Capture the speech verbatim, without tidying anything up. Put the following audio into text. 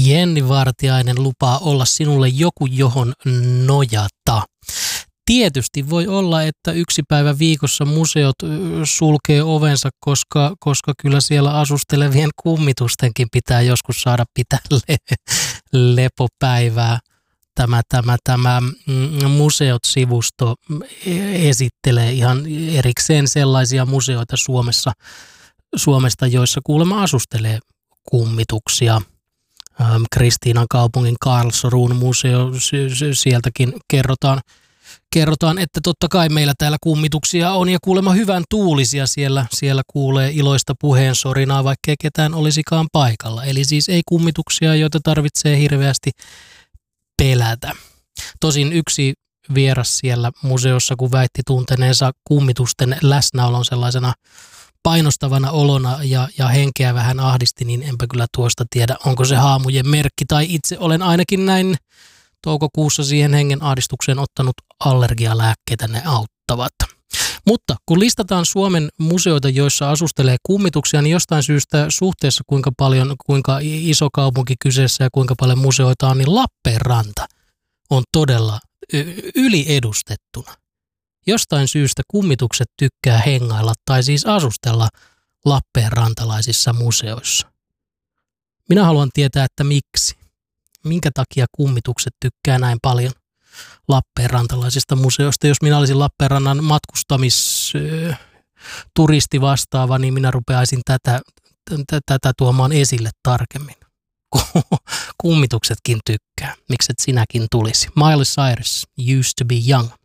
Jenni Vartiainen lupaa olla sinulle joku, johon nojata. Tietysti voi olla, että yksi päivä viikossa museot sulkee ovensa, koska, koska kyllä siellä asustelevien kummitustenkin pitää joskus saada pitää le- lepopäivää. Tämä, tämä, tämä Museot-sivusto esittelee ihan erikseen sellaisia museoita Suomessa, Suomesta, joissa kuulemma asustelee kummituksia. Kristiinan kaupungin Karlsruun museo, sieltäkin kerrotaan, kerrotaan, että totta kai meillä täällä kummituksia on ja kuulemma hyvän tuulisia siellä, siellä kuulee iloista puheensorinaa, vaikkei ketään olisikaan paikalla. Eli siis ei kummituksia, joita tarvitsee hirveästi pelätä. Tosin yksi vieras siellä museossa, kun väitti tunteneensa kummitusten läsnäolon sellaisena painostavana olona ja, ja henkeä vähän ahdisti, niin enpä kyllä tuosta tiedä, onko se haamujen merkki, tai itse olen ainakin näin toukokuussa siihen hengen ahdistukseen ottanut allergialääkkeitä, ne auttavat. Mutta kun listataan Suomen museoita, joissa asustelee kummituksia, niin jostain syystä suhteessa kuinka paljon, kuinka iso kaupunki kyseessä ja kuinka paljon museoita on, niin Lappeenranta on todella yliedustettuna. Jostain syystä kummitukset tykkää hengailla tai siis asustella lappeenrantalaisissa museoissa. Minä haluan tietää, että miksi. Minkä takia kummitukset tykkää näin paljon lappeenrantalaisista museoista? Jos minä olisin Lappeenrannan matkustamisturisti vastaava, niin minä rupeaisin tätä, tätä tuomaan esille tarkemmin. Kummituksetkin tykkää. Mikset sinäkin tulisi? Miley Cyrus, Used to be Young.